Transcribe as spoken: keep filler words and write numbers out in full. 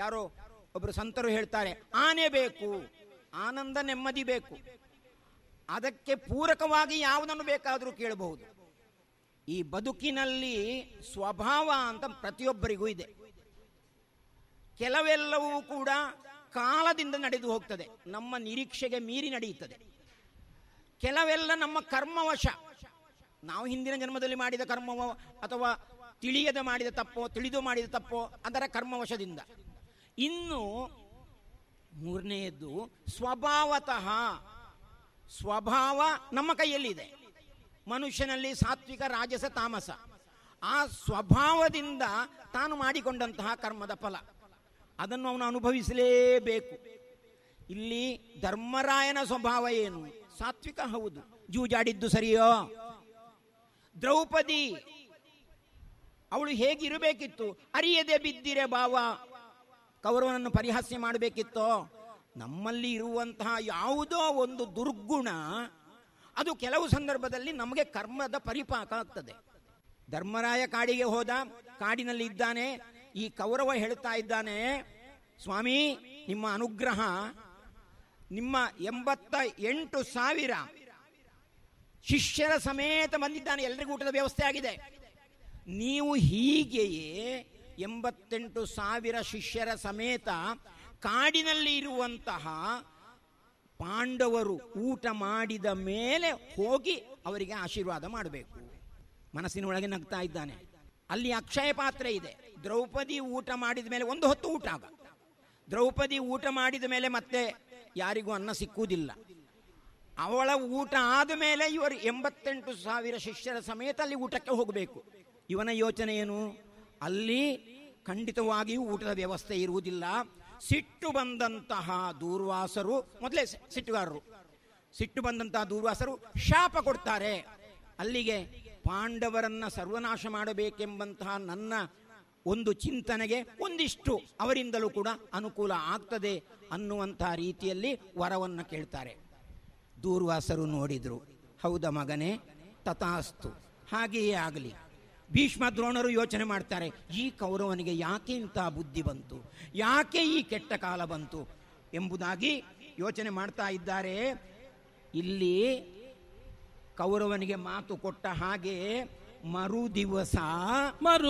ಯಾರೋ ಒಬ್ಬರು ಸಂತರು ಹೇಳ್ತಾರೆ, ಆನೆ ಬೇಕು, ಆನಂದ ನೆಮ್ಮದಿ ಬೇಕು, ಅದಕ್ಕೆ ಪೂರಕವಾಗಿ ಯಾವುದನ್ನು ಬೇಕಾದರೂ ಕೇಳಬಹುದು. ಈ ಬದುಕಿನಲ್ಲಿ ಸ್ವಭಾವ ಅಂತ ಪ್ರತಿಯೊಬ್ಬರಿಗೂ ಇದೆ. ಕೆಲವೆಲ್ಲವೂ ಕೂಡ ಕಾಲದಿಂದ ನಡೆದು ಹೋಗ್ತದೆ, ನಮ್ಮ ನಿರೀಕ್ಷೆಗೆ ಮೀರಿ ನಡೆಯುತ್ತದೆ. ಕೆಲವೆಲ್ಲ ನಮ್ಮ ಕರ್ಮವಶ, ನಾವು ಹಿಂದಿನ ಜನ್ಮದಲ್ಲಿ ಮಾಡಿದ ಕರ್ಮವೋ ಅಥವಾ ತಿಳಿಯದೆ ಮಾಡಿದ ತಪ್ಪೋ ತಿಳಿದು ಮಾಡಿದ ತಪ್ಪೋ ಅದರ ಕರ್ಮವಶದಿಂದ. ಇನ್ನು ಮೂರನೆಯದ್ದು ಸ್ವಭಾವತಃ, ಸ್ವಭಾವ ನಮ್ಮ ಕೈಯಲ್ಲಿದೆ. ಮನುಷ್ಯನಲ್ಲಿ ಸಾತ್ವಿಕ, ರಾಜಸ, ತಾಮಸ. ಆ ಸ್ವಭಾವದಿಂದ ತಾನು ಮಾಡಿಕೊಂಡಂತಹ ಕರ್ಮದ ಫಲ ಅದನ್ನು ಅವನು ಅನುಭವಿಸಲೇಬೇಕು. ಇಲ್ಲಿ ಧರ್ಮರಾಯನ ಸ್ವಭಾವ ಏನು? ಸಾತ್ವಿಕ, ಹೌದು. ಜೂಜಾಡಿದ್ದು ಸರಿಯೋ? ದ್ರೌಪದಿ ಅವಳು ಹೇಗಿರಬೇಕಿತ್ತು? ಅರಿಯದೆ ಬಿದ್ದಿರೆ ಭಾವ, ಕೌರವನನ್ನು ಪರಿಹಾಸ್ಯ ಮಾಡಬೇಕಿತ್ತೋ? ನಮ್ಮಲ್ಲಿ ಇರುವಂತಹ ಯಾವುದೋ ಒಂದು ದುರ್ಗುಣ ಅದು ಕೆಲವು ಸಂದರ್ಭದಲ್ಲಿ ನಮಗೆ ಕರ್ಮದ ಪರಿಪಾಕ ಆಗ್ತದೆ. ಧರ್ಮರಾಯ ಕಾಡಿಗೆ ಹೋದ, ಕಾಡಿನಲ್ಲಿ ಇದ್ದಾನೆ. ಈ ಕೌರವ ಹೇಳ್ತಾ ಇದ್ದಾನೆ, ಸ್ವಾಮಿ ನಿಮ್ಮ ಅನುಗ್ರಹ, ನಿಮ್ಮ ಎಂಬತ್ತ ಎಂಟು ಸಾವಿರ ಶಿಷ್ಯರ ಸಮೇತ ಬಂದಿದ್ದಾನೆ, ಎಲ್ರಿಗೂ ಊಟದ ವ್ಯವಸ್ಥೆ ಆಗಿದೆ. ನೀವು ಹೀಗೆಯೇ ಎಂಬತ್ತೆಂಟು ಸಾವಿರ ಶಿಷ್ಯರ ಸಮೇತ ಕಾಡಿನಲ್ಲಿ ಇರುವಂತಹ ಪಾಂಡವರು ಊಟ ಮಾಡಿದ ಮೇಲೆ ಹೋಗಿ ಅವರಿಗೆ ಆಶೀರ್ವಾದ ಮಾಡಬೇಕು. ಮನಸ್ಸಿನೊಳಗೆ ನಗ್ತಾ ಇದ್ದಾನೆ. ಅಲ್ಲಿ ಅಕ್ಷಯ ಪಾತ್ರೆ ಇದೆ. ದ್ರೌಪದಿ ಊಟ ಮಾಡಿದ ಮೇಲೆ ಒಂದು ಹೊತ್ತು ಊಟ ಆಗ, ದ್ರೌಪದಿ ಊಟ ಮಾಡಿದ ಮೇಲೆ ಮತ್ತೆ ಯಾರಿಗೂ ಅನ್ನ ಸಿಕ್ಕುವುದಿಲ್ಲ. ಅವಳ ಊಟ ಆದ ಮೇಲೆ ಇವರು ಎಂಬತ್ತೆಂಟು ಸಾವಿರ ಶಿಷ್ಯರ ಸಮೇತ ಅಲ್ಲಿ ಊಟಕ್ಕೆ ಹೋಗಬೇಕು. ಇವನ ಯೋಚನೆ ಏನು? ಅಲ್ಲಿ ಖಂಡಿತವಾಗಿಯೂ ಊಟದ ವ್ಯವಸ್ಥೆ ಇರುವುದಿಲ್ಲ. ಸಿಟ್ಟು ಬಂದಂತಹ ದೂರ್ವಾಸರು, ಮೊದಲೇ ಸಿಟ್ಟುಗಾರರು, ಸಿಟ್ಟು ಬಂದಂತಹ ದೂರ್ವಾಸರು ಶಾಪ ಕೊಡ್ತಾರೆ. ಅಲ್ಲಿಗೆ ಪಾಂಡವರನ್ನ ಸರ್ವನಾಶ ಮಾಡಬೇಕೆಂಬಂತಹ ನನ್ನ ಒಂದು ಚಿಂತನೆಗೆ ಒಂದಿಷ್ಟು ಅವರಿಂದಲೂ ಕೂಡ ಅನುಕೂಲ ಆಗ್ತದೆ ಅನ್ನುವಂತಹ ರೀತಿಯಲ್ಲಿ ವರವನ್ನು ಕೇಳ್ತಾರೆ. ದೂರ್ವಾಸರು ನೋಡಿದ್ರು, ಹೌದ ಮಗನೇ, ತಥಾಸ್ತು, ಹಾಗೆಯೇ ಆಗಲಿ. ಭೀಷ್ಮ ದ್ರೋಣರು ಯೋಚನೆ ಮಾಡ್ತಾರೆ, ಈ ಕೌರವನಿಗೆ ಯಾಕೆ ಇಂಥ ಬುದ್ಧಿ ಬಂತು, ಯಾಕೆ ಈ ಕೆಟ್ಟ ಕಾಲ ಬಂತು ಎಂಬುದಾಗಿ ಯೋಚನೆ ಮಾಡ್ತಾ ಇದ್ದಾರೆ. ಇಲ್ಲಿ ಕೌರವನಿಗೆ ಮಾತು ಕೊಟ್ಟ ಹಾಗೆ ಮರು ದಿವಸ ಮರು